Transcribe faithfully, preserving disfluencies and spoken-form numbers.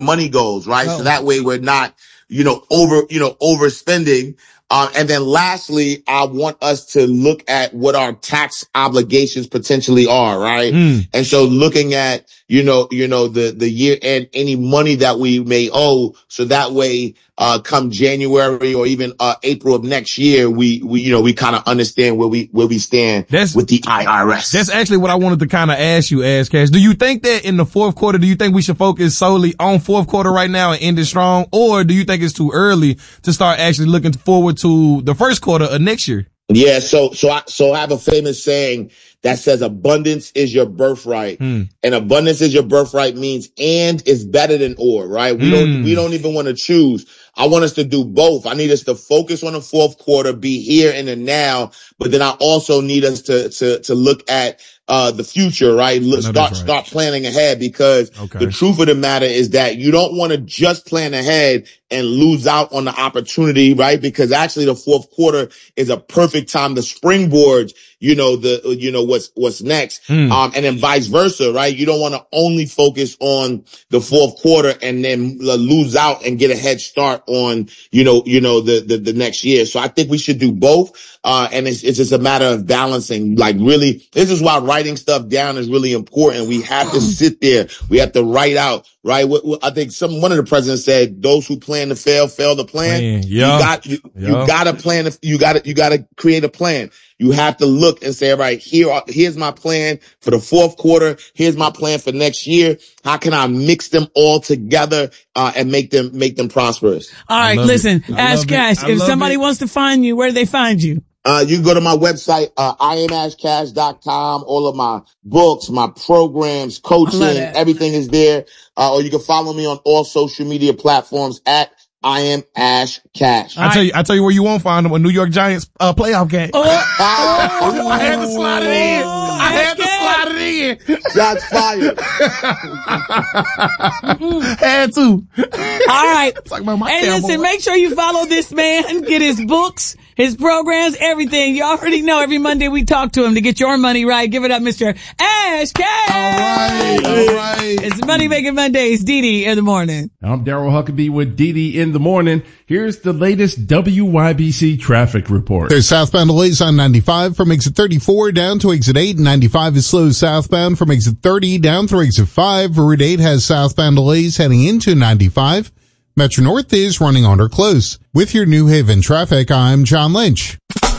money goes, right? Oh. So that way we're not, you know, over, you know, overspending. Uh, and then lastly, I want us to look at what our tax obligations potentially are, right? Mm. And so looking at, you know, you know, the, the year and any money that we may owe. So that way, uh, come January or even, uh, April of next year, we, we, you know, we kind of understand where we, where we stand that's, with the I R S. That's actually what I wanted to kind of ask you, Ash Cash. Do you think that in the fourth quarter, do you think we should focus solely on fourth quarter right now and end it strong? Or do you think it's too early to start actually looking forward to the first quarter of next year? Yeah. So, so I, so I have a famous saying that says abundance is your birthright. Hmm. And abundance is your birthright means and is better than or, right? We Mm. don't, we don't even want to choose. I want us to do both. I need us to focus on the fourth quarter, be here in the now, but then I also need us to, to, to look at, uh, the future, right? Look, start, right. start planning ahead because Okay. the truth of the matter is that you don't want to just plan ahead and lose out on the opportunity, right? Because actually the fourth quarter is a perfect time to springboard, you know, the, you know, what's, what's next. Mm. Um, and then vice versa, right? You don't want to only focus on the fourth quarter and then lose out and get a head start on, you know, you know, the, the, the next year. So I think we should do both. Uh, and it's, it's just a matter of balancing. Like really, this is why writing stuff down is really important. We have to sit there. We have to write out, right? What, what, I think some, one of the presidents said, those who plan to fail, fail to plan. Man, You yeah. got, you, Yeah. you gotta plan, you gotta, you gotta create a plan. You have to look and say, all right, here, are, here's my plan for the fourth quarter. Here's my plan for next year. How can I mix them all together, uh, and make them, make them prosperous? All right, listen, Ash Cash, if somebody wants to find you, where do they find you? Uh, you can go to my website, uh, I am ash cash dot com. All of my books, my programs, coaching, everything is there. Uh, or you can follow me on all social media platforms at I am Ash Cash. I tell you, I tell you where you won't find them, a New York Giants, uh, playoff game. Oh, oh, I had to slide it in. I had to slide it in. Shots fired. Had to. All right. Talking about my Hey, cowboy. listen, make sure you follow this man, get his books, his programs, everything. You already know every Monday we talk to him to get your money right. Give it up, Mister Ash Cash. All right, all right. It's Money Making Mondays, Didi in the morning. I'm Daryl Huckabee with Didi in the morning. Here's the latest W Y B C traffic report. There's southbound delays on ninety-five from exit thirty-four down to exit eight. ninety-five is slow southbound from exit thirty down through exit five. Route eight has southbound delays heading into ninety-five. Metro North is running on or close. With your New Haven traffic, I'm John Lynch.